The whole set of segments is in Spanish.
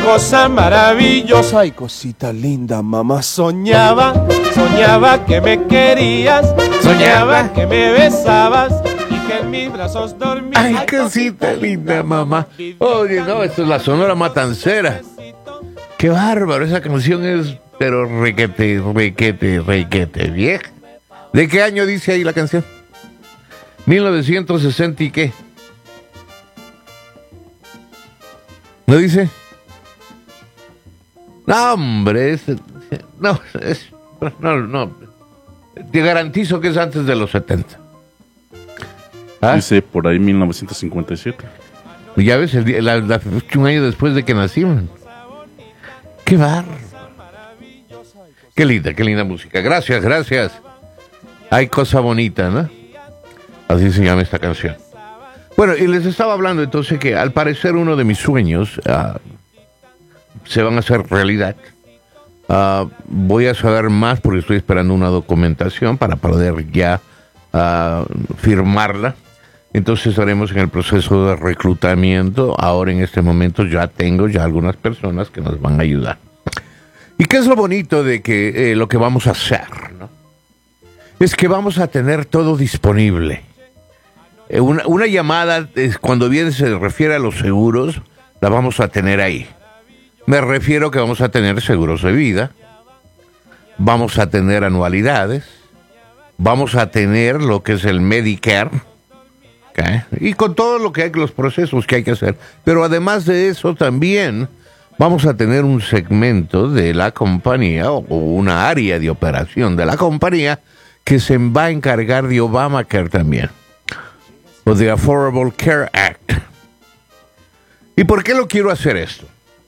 cosa maravillosa y cosita linda, mamá. Soñaba que me querías, soñaba que me besabas y que en mis brazos dormías. Ay, cosita linda, mamá. Oye, no, esto es la Sonora Matancera. Qué bárbaro, esa canción es, pero requete vieja. ¿De qué año dice ahí la canción? 1960 y qué. ¿No dice? No, hombre, no. Te garantizo que es antes de los 70. ¿Ah? Dice por ahí 1957. Ya ves, un año después de que nacimos. Qué bárbaro. Qué linda música. Gracias. Hay cosa bonita, ¿no? Así se llama esta canción. Bueno, y les estaba hablando entonces que al parecer uno de mis sueños se van a hacer realidad. Voy a saber más porque estoy esperando una documentación para poder ya firmarla. Entonces estaremos en el proceso de reclutamiento. Ahora en este momento ya tengo algunas personas que nos van a ayudar. ¿Y qué es lo bonito de que lo que vamos a hacer, ¿no? Es que vamos a tener todo disponible. Una llamada, cuando bien se refiere a los seguros, la vamos a tener ahí. Me refiero que vamos a tener seguros de vida, vamos a tener anualidades, vamos a tener lo que es el Medicare, ¿okay? Y con todo lo que hay, los procesos que hay que hacer. Pero además de eso también vamos a tener un segmento de la compañía o una área de operación de la compañía que se va a encargar de Obamacare también, o de Affordable Care Act. ¿Y por qué lo quiero hacer esto?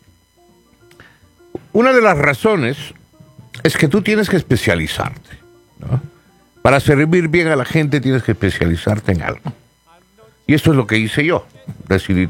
Una de las razones es que tú tienes que especializarte, ¿no? Para servir bien a la gente tienes que especializarte en algo. Y esto es lo que hice yo. Decidí